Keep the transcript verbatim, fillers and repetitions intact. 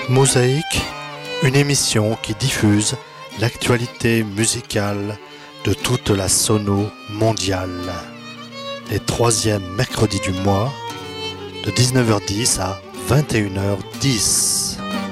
Mosaïque, une émission qui diffuse l'actualité musicale de toute la sono mondiale. Les troisièmes mercredis du mois, de dix-neuf heures dix à vingt et une heures dix.